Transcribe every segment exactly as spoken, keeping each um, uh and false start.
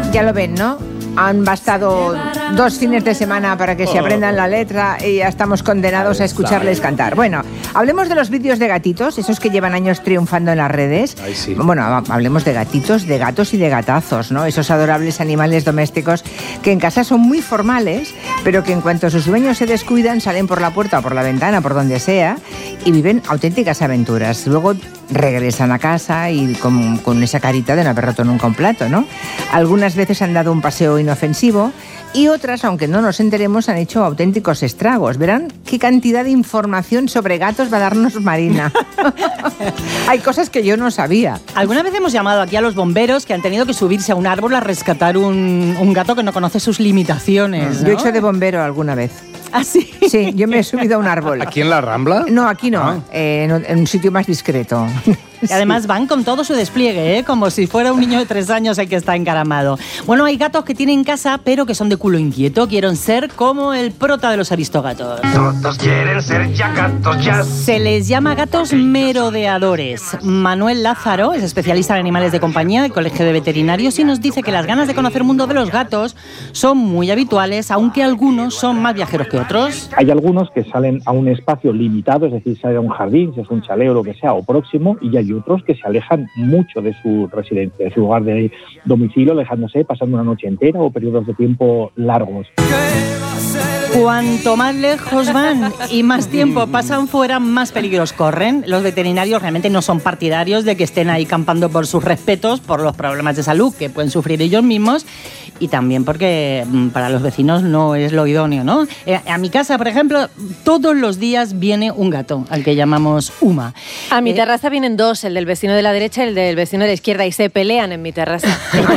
Ya lo ven, ¿no? Han bastado dos fines de semana para que se aprendan la letra y ya estamos condenados a escucharles cantar. Bueno, hablemos de los vídeos de gatitos, esos que llevan años triunfando en las redes. Ay, sí. Bueno, hablemos de gatitos, de gatos y de gatazos, ¿no? Esos adorables animales domésticos que en casa son muy formales, pero que en cuanto sus dueños se descuidan, salen por la puerta o por la ventana, por donde sea, y viven auténticas aventuras. Luego regresan a casa y con, con esa carita de no haber roto nunca un plato, ¿no? Algunas veces han dado un paseo inofensivo y otras, aunque no nos enteremos, han hecho auténticos estragos. Verán qué cantidad de información sobre gatos va a darnos Marina. Hay cosas que yo no sabía. Alguna vez hemos llamado aquí a los bomberos que han tenido que subirse a un árbol a rescatar un, un gato que no conoce sus limitaciones, ¿no? Yo he hecho de bombero alguna vez. ¿Ah, sí? Sí, yo me he subido a un árbol. ¿Aquí en la Rambla? No, aquí no, Ah. eh, en, en un sitio más discreto. Y además van con todo su despliegue, ¿eh? Como si fuera un niño de tres años el que está encaramado. Bueno, hay gatos que tienen casa, pero que son de culo inquieto. Quieren ser como el prota de los Aristogatos. Todos quieren ser ya gatos, ya. Se les llama gatos merodeadores. Manuel Lázaro es especialista en animales de compañía del Colegio de Veterinarios y nos dice que las ganas de conocer el mundo de los gatos son muy habituales, aunque algunos son más viajeros que otros. Hay algunos que salen a un espacio limitado, es decir, salen a un jardín, si es un chalet o lo que sea, o próximo, y hay otros que se alejan mucho de su residencia, de su lugar de domicilio, alejándose, pasando una noche entera o periodos de tiempo largos. Cuanto más lejos van y más tiempo pasan fuera, más peligros corren. Los veterinarios realmente no son partidarios de que estén ahí campando por sus respetos, por los problemas de salud que pueden sufrir ellos mismos y también porque para los vecinos no es lo idóneo, ¿no? Eh, a mi casa, por ejemplo, todos los días viene un gato, al que llamamos Uma. A mi Eh, terraza vienen dos, el del vecino de la derecha y el del vecino de la izquierda, y se pelean en mi terraza.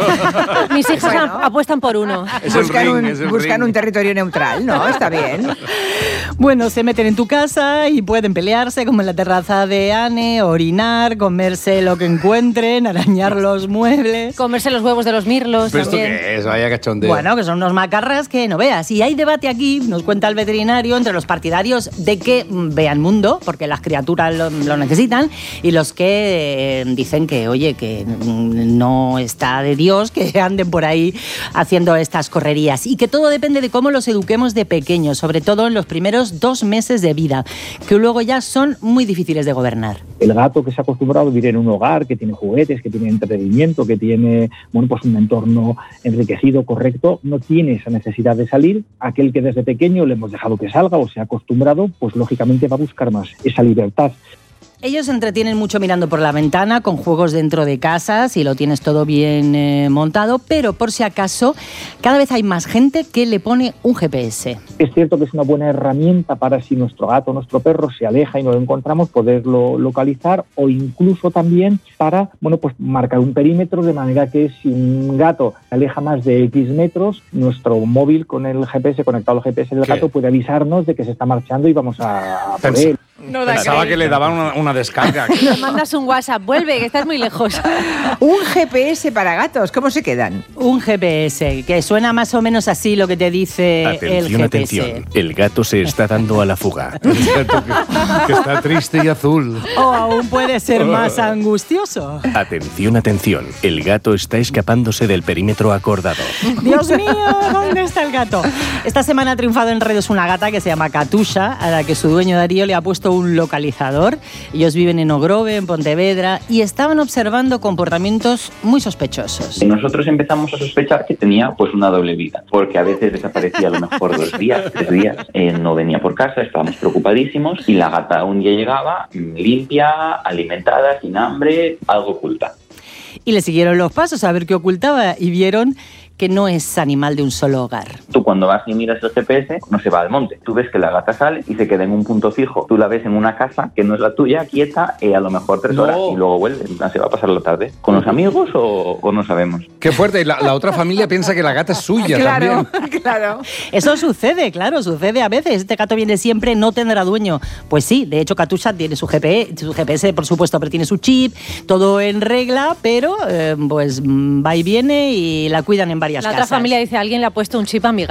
Mis hijos Bueno. apuestan por uno. Es el Buscan, ring, un, es el buscan ring. un territorio neutral, ¿no? Está bien. Bueno, se meten en tu casa y pueden pelearse, como en la terraza de Anne, orinar, comerse lo que encuentren, arañar los muebles. Comerse los huevos de los mirlos ¿Pero esto también. qué es? Vaya cachondeo. Bueno, que son unos macarras que no veas. Y hay debate aquí, nos cuenta el veterinario, entre los partidarios de que mm, vean mundo, porque las criaturas lo, lo necesitan, y los que eh, dicen que, oye, que mm, no está de Dios que anden por ahí haciendo estas correrías. Y que todo depende de cómo los eduquemos de pequeños, sobre todo en los primeros dos meses de vida, que luego ya son muy difíciles de gobernar. El gato que se ha acostumbrado a vivir en un hogar, que tiene juguetes, que tiene entretenimiento, que tiene bueno, pues un entorno enriquecido, correcto, no tiene esa necesidad de salir. Aquel que desde pequeño le hemos dejado que salga o se ha acostumbrado, pues lógicamente va a buscar más esa libertad. Ellos se entretienen mucho mirando por la ventana, con juegos dentro de casa, si lo tienes todo bien eh, montado, pero por si acaso, cada vez hay más gente que le pone un G P S. Es cierto que es una buena herramienta para si nuestro gato o nuestro perro se aleja y no lo encontramos, poderlo localizar, o incluso también para bueno, pues marcar un perímetro, de manera que si un gato se aleja más de X metros, nuestro móvil con el G P S, conectado al G P S del ¿Qué? gato, puede avisarnos de que se está marchando y vamos a, a por Pensa- él. No da Pensaba que le daban una, una descarga. Nos mandas un WhatsApp, vuelve, que estás muy lejos. Un G P S para gatos, ¿cómo se quedan? Un G P S, que suena más o menos así lo que te dice el Atención, G P S. atención. El gato se está dando a la fuga. El gato que, que está triste y azul. O aún puede ser más angustioso. Atención, atención. El gato está escapándose del perímetro acordado. Dios mío, ¿dónde está el gato? Esta semana ha triunfado en redes una gata que se llama Katusha, a la que su dueño Darío le ha puesto un localizador. Ellos viven en Ogrove, en Pontevedra, y estaban observando comportamientos muy sospechosos. Nosotros empezamos a sospechar que tenía pues una doble vida, porque a veces desaparecía a lo mejor dos días, tres días, eh, no venía por casa, estábamos preocupadísimos, y la gata un día llegaba limpia, alimentada, sin hambre, algo oculta. Y le siguieron los pasos a ver qué ocultaba y vieron que no es animal de un solo hogar. Tú cuando vas y miras el G P S, no se va al monte. Tú ves que la gata sale y se queda en un punto fijo. Tú la ves en una casa que no es la tuya, quieta, eh, a lo mejor tres No. horas, y luego vuelve. Se va a pasar la tarde. ¿Con los amigos o, o no sabemos? Qué fuerte. Y la, la otra familia piensa que la gata es suya Claro, también. claro. Eso sucede, claro, sucede a veces. Este gato viene siempre, no tendrá dueño. Pues sí, de hecho Katusha tiene su G P S, su G P S por supuesto, pero tiene su chip, todo en regla, pero eh, pues va y viene y la cuidan en varias La casas. otra familia dice, alguien le ha puesto un chip a mi gato.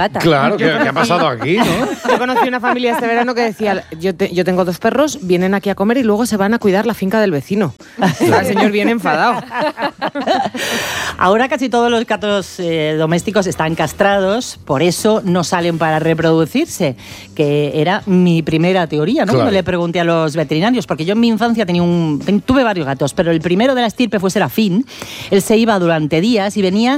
gata. Claro, ¿qué, ¿qué ha pasado aquí, no? Yo conocí una familia este verano que decía, yo, te, yo tengo dos perros, vienen aquí a comer y luego se van a cuidar la finca del vecino. El señor viene enfadado. Ahora casi todos los gatos eh, domésticos están castrados, por eso no salen para reproducirse, que era mi primera teoría, ¿no? Claro. Cuando le pregunté a los veterinarios, porque yo en mi infancia tenía un, ten, tuve varios gatos, pero el primero de la estirpe fue Serafín. Él se iba durante días y venía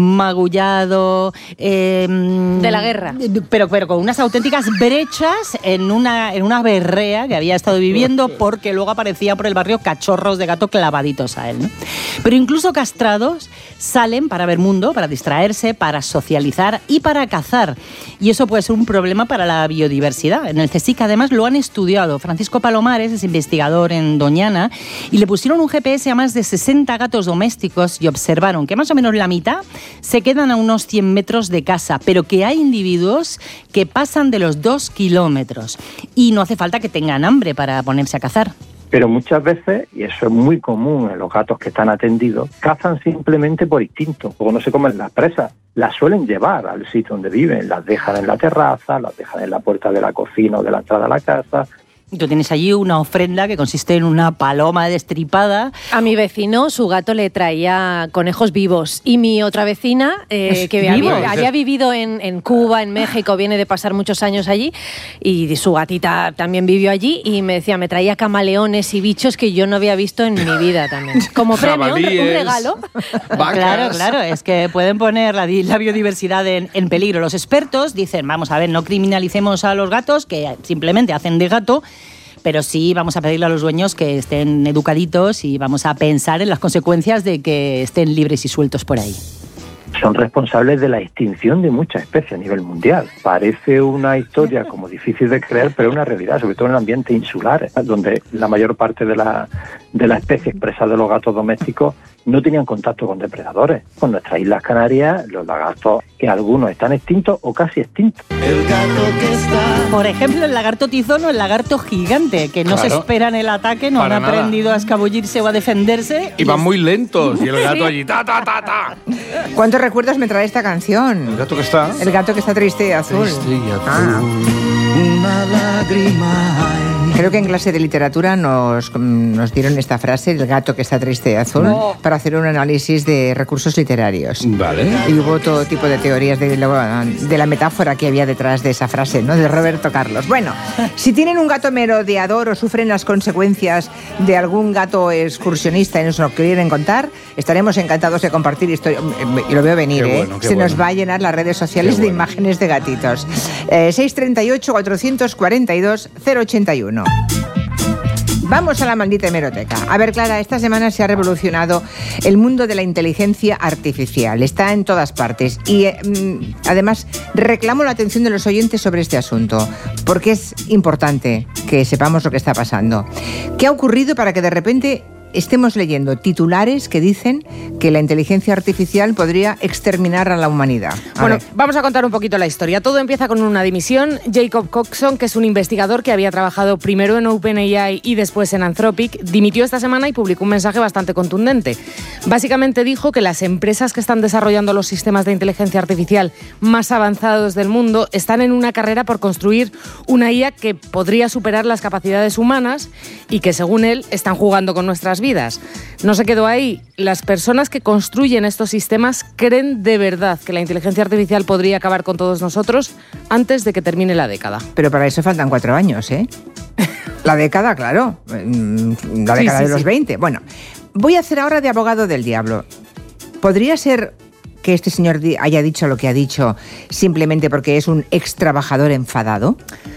magullado... Eh, de la guerra. Pero, pero con unas auténticas brechas en una, en una berrea que había estado viviendo, porque luego aparecía por el barrio cachorros de gato clavaditos a él, ¿no? Pero incluso castrados salen para ver mundo, para distraerse, para socializar y para cazar. Y eso puede ser un problema para la biodiversidad. En el CSIC además lo han estudiado. Francisco Palomares es investigador en Doñana y le pusieron un G P S a más de sesenta gatos domésticos y observaron que más o menos la mitad se quedan a unos cien metros de casa, pero que hay individuos que pasan de los dos kilómetros y no hace falta que tengan hambre para ponerse a cazar. Pero muchas veces, y eso es muy común en los gatos que están atendidos, cazan simplemente por instinto. Como no se comen las presas, las suelen llevar al sitio donde viven, las dejan en la terraza, las dejan en la puerta de la cocina o de la entrada a la casa. Tú tienes allí una ofrenda que consiste en una paloma destripada. A mi vecino, su gato le traía conejos vivos. Y mi otra vecina, eh, que había, había vivido en, en Cuba, en México, viene de pasar muchos años allí, y su gatita también vivió allí, y me decía, me traía camaleones y bichos que yo no había visto en mi vida también. Como premio, un, un regalo. Vacas. Claro, claro, es que pueden poner la, la biodiversidad en, en peligro. Los expertos dicen, vamos a ver, no criminalicemos a los gatos, que simplemente hacen de gato, pero sí vamos a pedirle a los dueños que estén educaditos y vamos a pensar en las consecuencias de que estén libres y sueltos por ahí. Son responsables de la extinción de muchas especies a nivel mundial. Parece una historia como difícil de creer, pero es una realidad, sobre todo en el ambiente insular, donde la mayor parte de la, de la especie expresa de los gatos domésticos no tenían contacto con depredadores. Con nuestras Islas Canarias, los lagartos, que algunos están extintos o casi extintos. El gato que está... Por ejemplo, el lagarto tizón o el lagarto gigante, que no Claro. se esperan el ataque, no Para han nada. aprendido a escabullirse o a defenderse. Y van es- muy lentos. Y el gato allí, ta, ta, ta, ta. ¿Cuántos recuerdos me trae esta canción? El gato que está... El gato que está triste y azul. Triste y azul. Ah. Una lágrima hay. Creo que en clase de literatura nos, nos dieron esta frase, el gato que está triste y azul, No. para hacer un análisis de recursos literarios. Vale. Y hubo todo tipo de teorías de, la- de la metáfora que había detrás de esa frase, ¿no? De Roberto Carlos. Bueno, si tienen un gato merodeador o sufren las consecuencias de algún gato excursionista y nos lo quieren contar, estaremos encantados de compartir historias. Y lo veo venir, Qué ¿eh? bueno, qué Se nos bueno. va a llenar las redes sociales Qué de bueno. imágenes de gatitos. Eh, seis treinta y ocho, cuatrocientos cuarenta y dos, cero ochenta y uno. Vamos a la maldita hemeroteca. A ver, Clara, esta semana se ha revolucionado el mundo de la inteligencia artificial. Está en todas partes. Y eh, mm, además reclamo la atención de los oyentes sobre este asunto, porque es importante que sepamos lo que está pasando. ¿Qué ha ocurrido para que de repente estemos leyendo titulares que dicen que la inteligencia artificial podría exterminar a la humanidad? A Bueno, ver. vamos a contar un poquito la historia. Todo empieza con una dimisión. Jacob Coxon, que es un investigador que había trabajado primero en OpenAI y después en Anthropic, dimitió esta semana y publicó un mensaje bastante contundente. Básicamente dijo que las empresas que están desarrollando los sistemas de inteligencia artificial más avanzados del mundo están en una carrera por construir una I A que podría superar las capacidades humanas y que, según él, están jugando con nuestras vidas. No se quedó ahí. Las personas que construyen estos sistemas creen de verdad que la inteligencia artificial podría acabar con todos nosotros antes de que termine la década. Pero para eso faltan cuatro años, ¿eh? La década, claro. Mm, La Sí, década sí, de los sí. veinte. Bueno, voy a hacer ahora de abogado del diablo. ¿Podría ser que este señor di- haya dicho lo que ha dicho simplemente porque es un ex trabajador enfadado?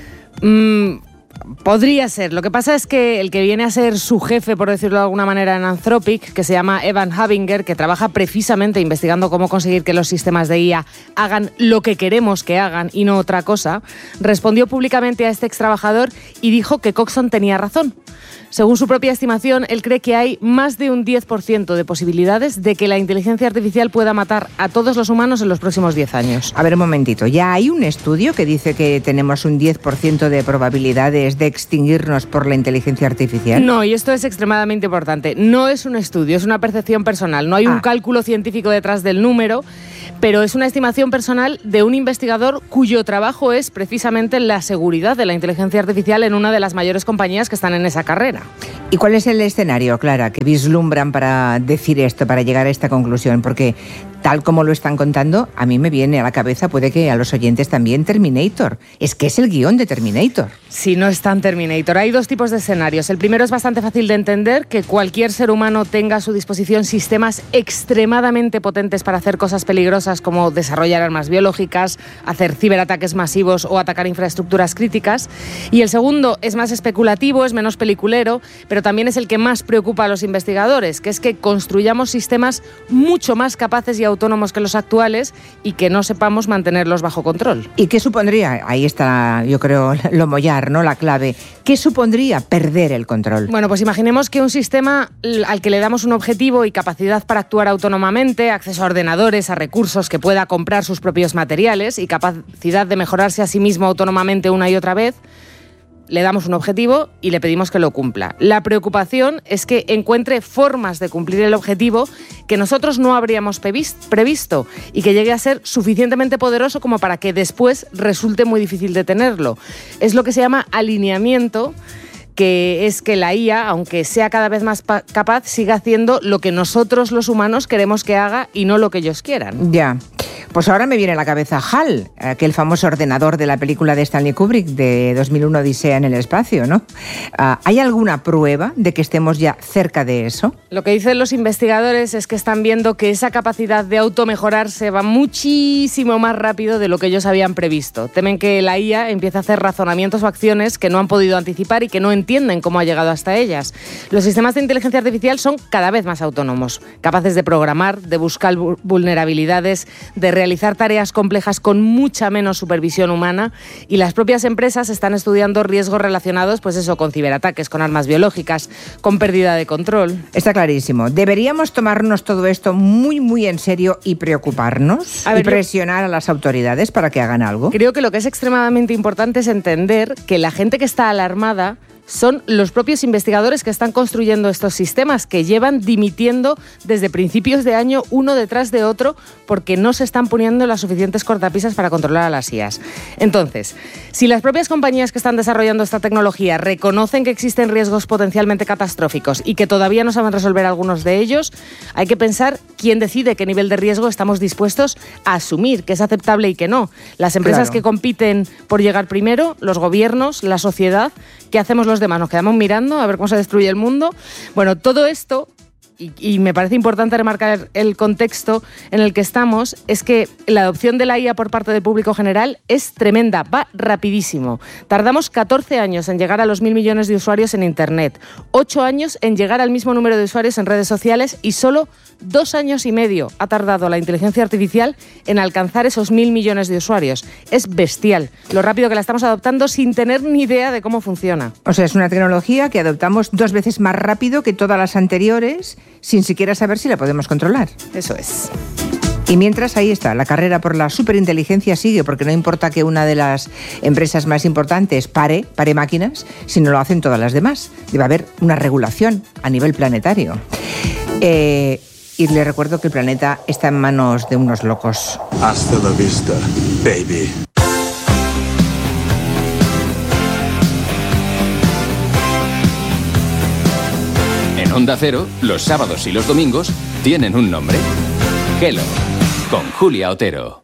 Mm, podría ser. Lo que pasa es que el que viene a ser su jefe, por decirlo de alguna manera, en Anthropic, que se llama Evan Habinger, que trabaja precisamente investigando cómo conseguir que los sistemas de I A hagan lo que queremos que hagan y no otra cosa, respondió públicamente a este ex trabajador y dijo que Coxon tenía razón. Según su propia estimación, él cree que hay más de un diez por ciento de posibilidades de que la inteligencia artificial pueda matar a todos los humanos en los próximos diez años. A ver, un momentito. Ya hay un estudio que dice que tenemos un diez por ciento de probabilidades de extinguirnos por la inteligencia artificial. No, y esto es extremadamente importante. No es un estudio, es una percepción personal. No hay un Ah. cálculo científico detrás del número, pero es una estimación personal de un investigador cuyo trabajo es precisamente la seguridad de la inteligencia artificial en una de las mayores compañías que están en esa carrera. ¿Y cuál es el escenario, Clara, que vislumbran para decir esto, para llegar a esta conclusión? Porque tal como lo están contando, a mí me viene a la cabeza, puede que a los oyentes también, Terminator. Es que es el guión de Terminator. Sí, no es tan Terminator. Hay dos tipos de escenarios. El primero es bastante fácil de entender, que cualquier ser humano tenga a su disposición sistemas extremadamente potentes para hacer cosas peligrosas como desarrollar armas biológicas, hacer ciberataques masivos o atacar infraestructuras críticas. Y el segundo es más especulativo, es menos peliculero, pero también es el que más preocupa a los investigadores, que es que construyamos sistemas mucho más capaces y autónomos que los actuales y que no sepamos mantenerlos bajo control. ¿Y qué supondría? Ahí está, yo creo, lo mollar, ¿no? La clave. ¿Qué supondría perder el control? Bueno, pues imaginemos que un sistema al que le damos un objetivo y capacidad para actuar autónomamente, acceso a ordenadores, a recursos, que pueda comprar sus propios materiales y capacidad de mejorarse a sí mismo autónomamente una y otra vez, le damos un objetivo y le pedimos que lo cumpla. La preocupación es que encuentre formas de cumplir el objetivo que nosotros no habríamos previsto y que llegue a ser suficientemente poderoso como para que después resulte muy difícil detenerlo. Es lo que se llama alineamiento, que es que la I A, aunque sea cada vez más pa- capaz, siga haciendo lo que nosotros los humanos queremos que haga y no lo que ellos quieran. Ya. Pues ahora me viene a la cabeza HAL, aquel famoso ordenador de la película de Stanley Kubrick de dos mil uno, Odisea en el espacio, ¿no? Uh, ¿Hay alguna prueba de que estemos ya cerca de eso? Lo que dicen los investigadores es que están viendo que esa capacidad de automejorarse va muchísimo más rápido de lo que ellos habían previsto. Temen que la I A empiece a hacer razonamientos o acciones que no han podido anticipar y que no entienden cómo ha llegado hasta ellas. Los sistemas de inteligencia artificial son cada vez más autónomos, capaces de programar, de buscar vulnerabilidades, de realizar tareas complejas con mucha menos supervisión humana, y las propias empresas están estudiando riesgos relacionados, pues eso, con ciberataques, con armas biológicas, con pérdida de control. Está clarísimo. ¿Deberíamos tomarnos todo esto muy, muy en serio y preocuparnos? A ver, y presionar a las autoridades para que hagan algo. Creo que lo que es extremadamente importante es entender que la gente que está alarmada son los propios investigadores que están construyendo estos sistemas, que llevan dimitiendo desde principios de año uno detrás de otro porque no se están poniendo las suficientes cortapisas para controlar a las I As. Entonces, si las propias compañías que están desarrollando esta tecnología reconocen que existen riesgos potencialmente catastróficos y que todavía no saben resolver algunos de ellos, hay que pensar quién decide qué nivel de riesgo estamos dispuestos a asumir, qué es aceptable y qué no. Las empresas claro. que compiten por llegar primero, los gobiernos, la sociedad. ¿Qué hacemos los demás? ¿Nos quedamos mirando a ver cómo se destruye el mundo? Bueno, todo esto, y, y me parece importante remarcar el contexto en el que estamos, es que la adopción de la I A por parte del público general es tremenda, va rapidísimo. Tardamos catorce años en llegar a los mil millones de usuarios en Internet, ocho años en llegar al mismo número de usuarios en redes sociales y solo dos años y medio ha tardado la inteligencia artificial en alcanzar esos mil millones de usuarios. Es bestial lo rápido que la estamos adoptando sin tener ni idea de cómo funciona. O sea, es una tecnología que adoptamos dos veces más rápido que todas las anteriores, sin siquiera saber si la podemos controlar. Eso es. Y mientras, ahí está, la carrera por la superinteligencia sigue, porque no importa que una de las empresas más importantes pare, pare máquinas, si no lo hacen todas las demás. Debe haber una regulación a nivel planetario. Eh... Y le recuerdo que el planeta está en manos de unos locos. Hasta la vista, baby. En Onda Cero, los sábados y los domingos tienen un nombre. Hello, con Julia Otero.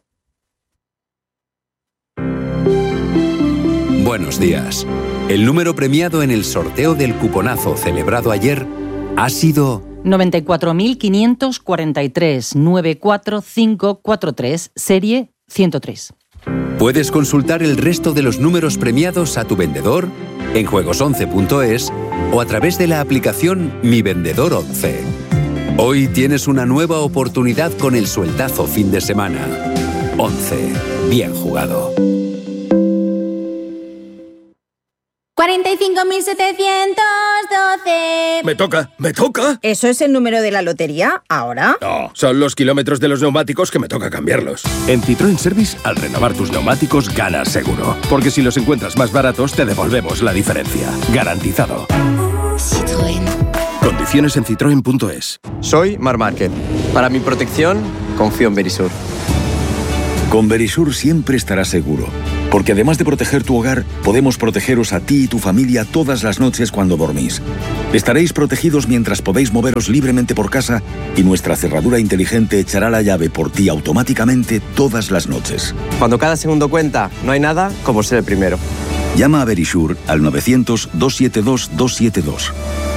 Buenos días. El número premiado en el sorteo del cuponazo celebrado ayer ha sido noventa y cuatro mil quinientos cuarenta y tres, nueve cuatro cinco cuatro tres, serie ciento tres. Puedes consultar el resto de los números premiados a tu vendedor en juegos once punto es o a través de la aplicación Mi Vendedor once. Hoy tienes una nueva oportunidad con el sueldazo fin de semana. once. Bien jugado. cuarenta y cinco mil setecientos doce. Me toca, me toca. ¿Eso es el número de la lotería ahora? No, son los kilómetros de los neumáticos que me toca cambiarlos. En Citroën Service, al renovar tus neumáticos, ganas seguro. Porque si los encuentras más baratos, te devolvemos la diferencia. Garantizado. Citroën. Condiciones en citroen punto es. Soy Marc Márquez. Para mi protección, confío en Verisur. Con Verisure siempre estarás seguro, porque además de proteger tu hogar, podemos protegeros a ti y tu familia todas las noches cuando dormís. Estaréis protegidos mientras podéis moveros libremente por casa y nuestra cerradura inteligente echará la llave por ti automáticamente todas las noches. Cuando cada segundo cuenta, no hay nada como ser el primero. Llama a Verisure al novecientos, doscientos setenta y dos, doscientos setenta y dos.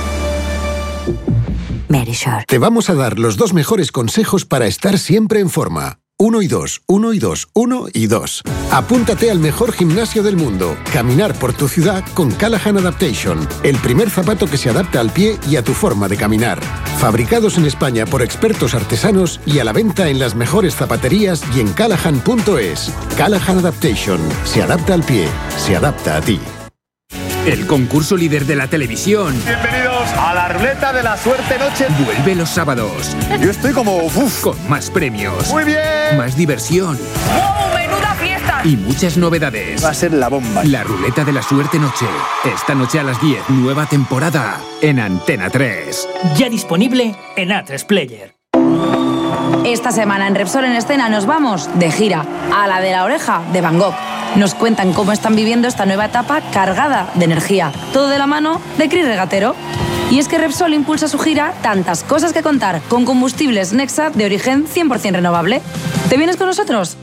Verisure. Te vamos a dar los dos mejores consejos para estar siempre en forma. Uno y dos, uno y dos, uno y dos. Apúntate al mejor gimnasio del mundo. Caminar por tu ciudad con Callahan Adaptation. El primer zapato que se adapta al pie y a tu forma de caminar. Fabricados en España por expertos artesanos y a la venta en las mejores zapaterías y en callahan punto es. Callahan Adaptation. Se adapta al pie. Se adapta a ti. El concurso líder de la televisión. Bienvenidos a la ruleta de la suerte noche. Vuelve los sábados. Yo estoy como uf. Con más premios. Muy bien. Más diversión. ¡Wow! ¡Menuda fiesta! Y muchas novedades. Va a ser la bomba. La ruleta de la suerte noche. Esta noche a las diez, nueva temporada. En Antena tres. Ya disponible en A tres Player. Esta semana en Repsol en Escena nos vamos de gira a la de la oreja de Van Gogh. Nos cuentan cómo están viviendo esta nueva etapa cargada de energía. Todo de la mano de Cris Regatero. Y es que Repsol impulsa su gira Tantas cosas que contar con combustibles Nexa de origen cien por ciento renovable. ¿Te vienes con nosotros?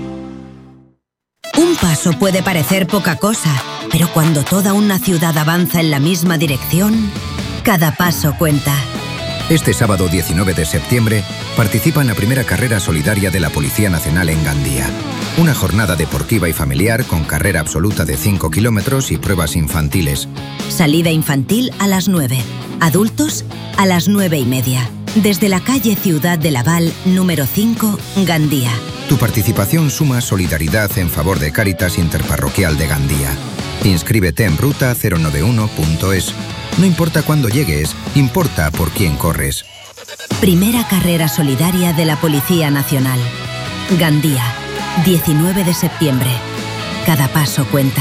Un paso puede parecer poca cosa, pero cuando toda una ciudad avanza en la misma dirección, cada paso cuenta. Este sábado diecinueve de septiembre participa en la primera carrera solidaria de la Policía Nacional en Gandía. Una jornada deportiva y familiar con carrera absoluta de cinco kilómetros y pruebas infantiles. Salida infantil a las nueve. Adultos a las nueve y media. Desde la calle Ciudad de Laval, número cinco, Gandía. Tu participación suma solidaridad en favor de Cáritas Interparroquial de Gandía. Inscríbete en ruta cero nueve uno punto es. No importa cuándo llegues, importa por quién corres. Primera carrera solidaria de la Policía Nacional. Gandía, diecinueve de septiembre. Cada paso cuenta.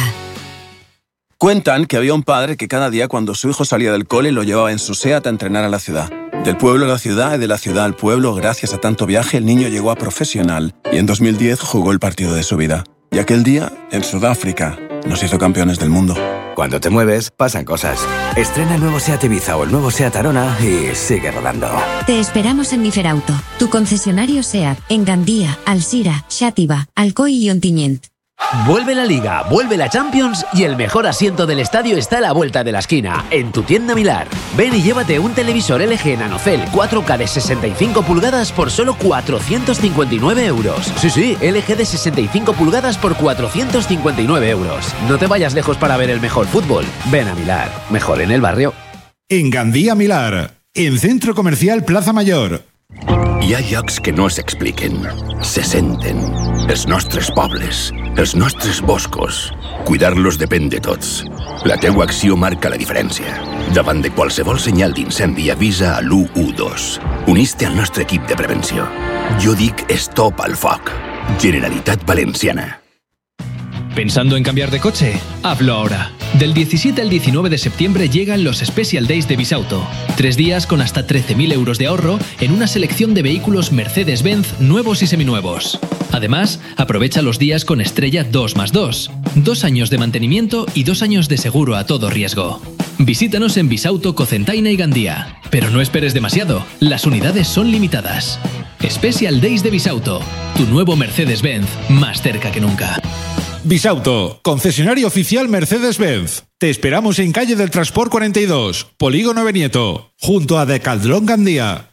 Cuentan que había un padre que cada día cuando su hijo salía del cole lo llevaba en su SEAT a entrenar a la ciudad. Del pueblo a la ciudad y de la ciudad al pueblo, gracias a tanto viaje, el niño llegó a profesional y en dos mil diez jugó el partido de su vida. Y aquel día, en Sudáfrica, nos hizo campeones del mundo. Cuando te mueves, pasan cosas. Estrena el nuevo SEAT Ibiza o el nuevo SEAT Arona y sigue rodando. Te esperamos en Niferauto, tu concesionario SEAT, en Gandía, Alsira, Xàtiva, Alcoy y Ontinyent. Vuelve la Liga, vuelve la Champions y el mejor asiento del estadio está a la vuelta de la esquina, en tu tienda Milar. Ven y llévate un televisor L G Nanocell cuatro K de sesenta y cinco pulgadas por solo cuatrocientos cincuenta y nueve euros. Sí, sí, L G de sesenta y cinco pulgadas por cuatrocientos cincuenta y nueve euros. No te vayas lejos para ver el mejor fútbol. Ven a Milar, mejor en el barrio. En Gandía Milar, en Centro Comercial Plaza Mayor. Hi ha llocs que no s'expliquen, se senten. Els nostres pobles, els nostres boscos. Cuidar-los depèn de tots. La teua acció marca la diferència. Davant de qualsevol senyal d'incendi avisa a l'u u dos. Unís-te al nostre equip de prevenció. Jo dic Stop al foc. Generalitat Valenciana. ¿Pensando en cambiar de coche? Hazlo ahora. Del diecisiete al diecinueve de septiembre llegan los Special Days de Bisauto. Tres días con hasta trece mil euros de ahorro en una selección de vehículos Mercedes-Benz nuevos y seminuevos. Además, aprovecha los días con estrella dos más dos. Dos años de mantenimiento y dos años de seguro a todo riesgo. Visítanos en Bisauto, Cocentaina y Gandía. Pero no esperes demasiado, las unidades son limitadas. Special Days de Bisauto, tu nuevo Mercedes-Benz, más cerca que nunca. Bisauto, concesionario oficial Mercedes-Benz. Te esperamos en calle del Transport cuarenta y dos, Polígono Benieto, junto a Decathlon Gandía.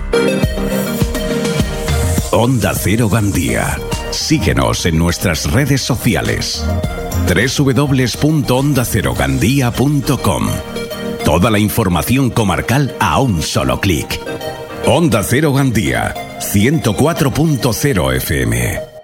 Onda Cero Gandía. Síguenos en nuestras redes sociales. doble u doble u doble u punto onda cero gandía punto com. Toda la información comarcal a un solo clic. Onda Cero Gandía, ciento cuatro punto cero F M.